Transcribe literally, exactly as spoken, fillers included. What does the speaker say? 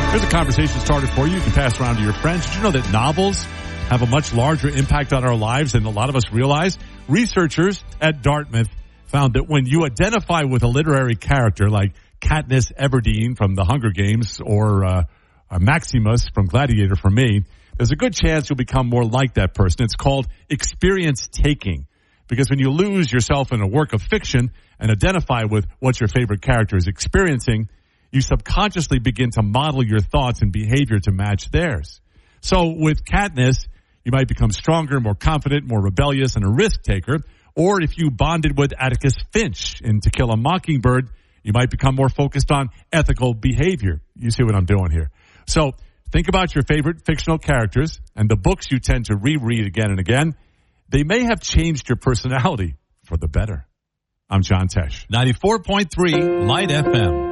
Here's a conversation started for you. You can pass around to your friends. Did you know that novels have a much larger impact on our lives than a lot of us realize? Researchers at Dartmouth found that when you identify with a literary character like Katniss Everdeen from The Hunger Games or uh, uh, Maximus from Gladiator for me, there's a good chance you'll become more like that person. It's called experience taking. Because when you lose yourself in a work of fiction and identify with what your favorite character is experiencing, you subconsciously begin to model your thoughts and behavior to match theirs. So with Katniss, you might become stronger, more confident, more rebellious, and a risk taker. Or if you bonded with Atticus Finch in To Kill a Mockingbird, you might become more focused on ethical behavior. You see what I'm doing here. So think about your favorite fictional characters and the books you tend to reread again and again. They may have changed your personality for the better. I'm John Tesh. ninety-four point three Light F M.